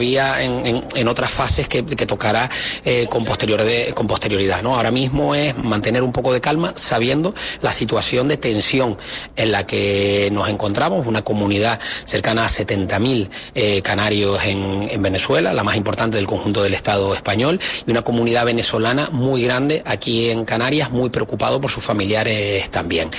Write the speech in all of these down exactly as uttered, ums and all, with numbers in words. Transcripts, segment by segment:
En, en, en otras fases que, que tocará eh, con, posterior de, con posterioridad, ¿no? Ahora mismo es mantener un poco de calma sabiendo la situación de tensión en la que nos encontramos, una comunidad cercana a setenta mil eh, canarios en, en Venezuela, la más importante del conjunto del Estado español, y una comunidad venezolana muy grande aquí en Canarias, muy preocupado por sus familiares también.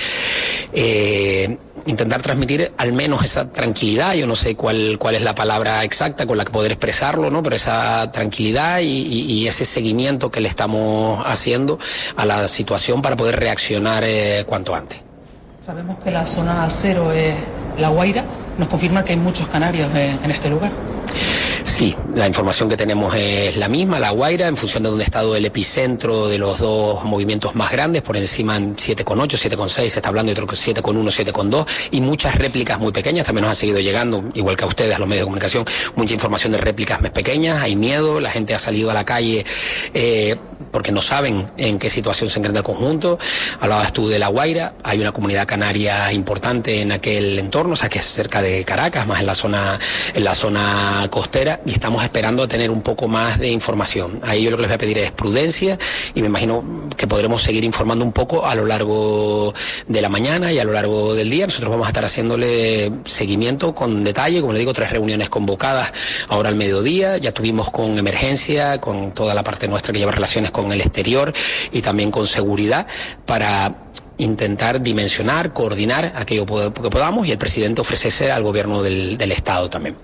Eh, intentar transmitir al menos esa tranquilidad, yo no sé cuál, cuál es la palabra exacta con la que poder expresarlo, ¿no? Pero esa tranquilidad y, y, y ese seguimiento que le estamos haciendo a la situación para poder reaccionar eh, cuanto antes. Sabemos que la zona cero es La Guaira. ¿Nos confirma que hay muchos canarios en, en este lugar? Sí, la información que tenemos es la misma, La Guaira, en función de dónde ha estado el epicentro de los dos movimientos más grandes, por encima en siete coma ocho, siete coma seis, se está hablando de otro siete coma uno, siete coma dos, y muchas réplicas muy pequeñas, también nos han seguido llegando, igual que a ustedes, a los medios de comunicación, mucha información de réplicas más pequeñas, hay miedo, la gente ha salido a la calle eh, porque no saben en qué situación se encuentra el conjunto. Hablabas tú de La Guaira, hay una comunidad canaria importante en aquel entorno, o sea que es cerca de Caracas, más en la zona, en la zona costera, y estamos esperando a tener un poco más de información. Ahí yo lo que les voy a pedir es prudencia y me imagino que podremos seguir informando un poco a lo largo de la mañana y a lo largo del día. Nosotros vamos a estar haciéndole seguimiento con detalle, como le digo, tres reuniones convocadas ahora al mediodía, ya tuvimos con emergencia, con toda la parte nuestra que lleva relaciones con el exterior y también con seguridad para intentar dimensionar, coordinar aquello que podamos y el presidente ofrecerse al gobierno del, del Estado también.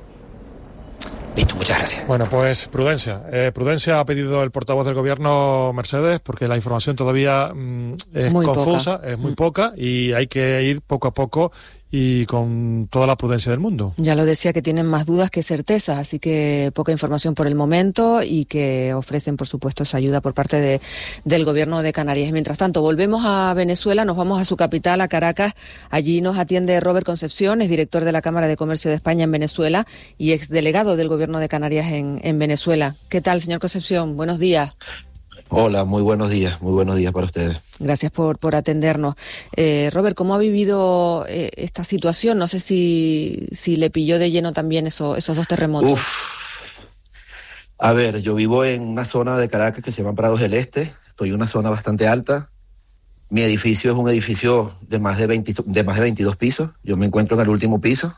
Listo, muchas gracias. Bueno, pues prudencia. Eh, prudencia ha pedido el portavoz del gobierno, Mercedes, porque la información todavía mmm, es muy confusa, poca. es muy mm. poca y hay que ir poco a poco y con toda la prudencia del mundo. Ya lo decía, que tienen más dudas que certezas, así que poca información por el momento y que ofrecen, por supuesto, esa ayuda por parte de, del gobierno de Canarias. Mientras tanto, volvemos a Venezuela, nos vamos a su capital, a Caracas. Allí nos atiende Robert Concepción, es director de la Cámara de Comercio de España en Venezuela y exdelegado del gobierno de Canarias en, en Venezuela. ¿Qué tal, señor Concepción? Buenos días. Hola, muy buenos días, muy buenos días para ustedes. Gracias por, por atendernos. Eh, Robert, ¿cómo ha vivido eh, esta situación? No sé si, si le pilló de lleno también eso, esos dos terremotos. Uf. A ver, yo vivo en una zona de Caracas que se llama Prados del Este, estoy en una zona bastante alta. Mi edificio es un edificio de más de veinte, de más de veintidós pisos, yo me encuentro en el último piso.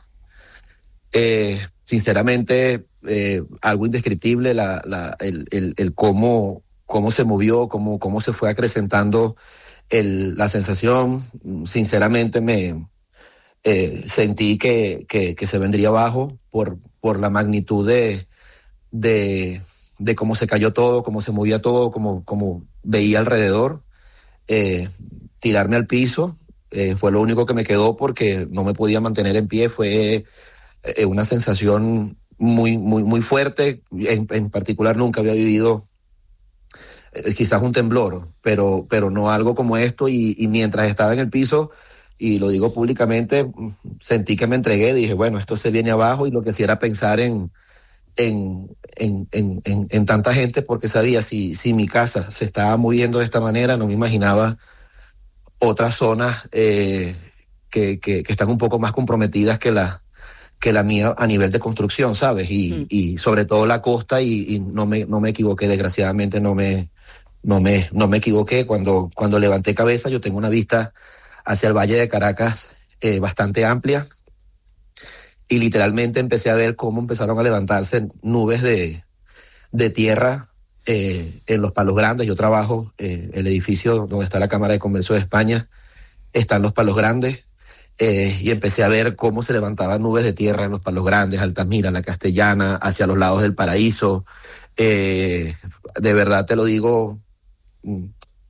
Eh, sinceramente, eh, algo indescriptible, la, la, el, el, el cómo... cómo se movió, cómo, cómo se fue acrecentando el, la sensación. Sinceramente me eh, sentí que, que, que se vendría abajo por, por la magnitud de, de, de cómo se cayó todo, cómo se movía todo, cómo, cómo veía alrededor. Eh, tirarme al piso eh, fue lo único que me quedó porque no me podía mantener en pie. Fue eh, una sensación muy, muy, muy fuerte. En, en particular nunca había vivido quizás un temblor, pero, pero no algo como esto, y, y mientras estaba en el piso, y lo digo públicamente, sentí que me entregué, dije, bueno, esto se viene abajo, y lo que sí era pensar en, en, en, en, en, en tanta gente, porque sabía, si, si mi casa se estaba moviendo de esta manera, no me imaginaba otras zonas eh, que, que, que están un poco más comprometidas que la que la mía a nivel de construcción, ¿sabes? Y, mm. y sobre todo la costa, y, y no me no me equivoqué, desgraciadamente no me no me no me equivoqué. Cuando cuando levanté cabeza, yo tengo una vista hacia el Valle de Caracas eh, bastante amplia, y literalmente empecé a ver cómo empezaron a levantarse nubes de, de tierra eh, en los Palos Grandes. Yo trabajo, eh, el edificio donde está la Cámara de Comercio de España, está en los Palos Grandes. Eh, y empecé a ver cómo se levantaban nubes de tierra en los Palos Grandes, Altamira, La Castellana, hacia los lados del Paraíso. Eh, de verdad te lo digo, mm,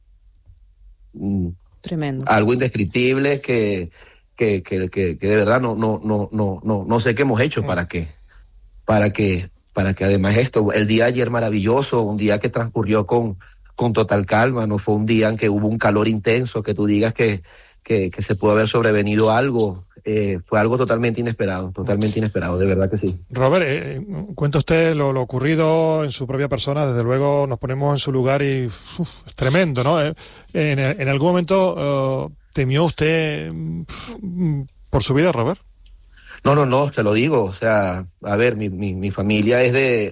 mm, tremendo, algo indescriptible que, que, que, que, que de verdad no, no, no, no, no, no sé qué hemos hecho para que, para que, para que además esto, el día ayer maravilloso, un día que transcurrió con, con total calma, no fue un día en que hubo un calor intenso, que tú digas que Que, que se pudo haber sobrevenido algo. Eh, fue algo totalmente inesperado, totalmente inesperado, de verdad que sí. Robert, eh, cuenta usted lo, lo ocurrido en su propia persona, desde luego nos ponemos en su lugar y uf, es tremendo, ¿no? Eh, en, en algún momento uh, temió usted uh, por su vida, Robert? No, no, no, te lo digo. O sea, a ver, mi, mi, mi familia es de,